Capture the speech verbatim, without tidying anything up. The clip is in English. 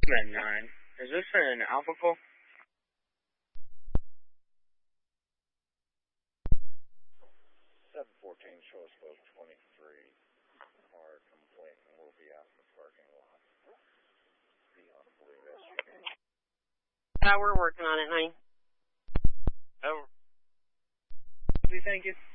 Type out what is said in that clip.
Med nine. Is this an Alpha call? seven fourteen, show us low twenty-three. Car complaint, and we'll be out in the parking lot. Beyond Blue S U V. Yeah, we're working on it, honey. Oh. Thank you.